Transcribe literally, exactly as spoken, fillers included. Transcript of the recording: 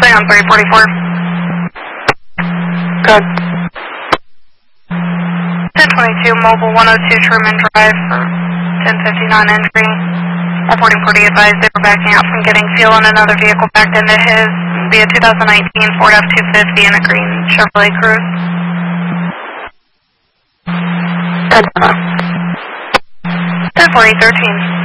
Showing on three forty-four. Good. ten twenty-two, Mobile one oh two Truman Drive for ten fifty-nine entry. Reporting forty advised they were backing out from getting fuel and another vehicle backed into his via two thousand nineteen Ford F two fifty in a green Chevrolet Cruze. Good. ten forty, thirteen.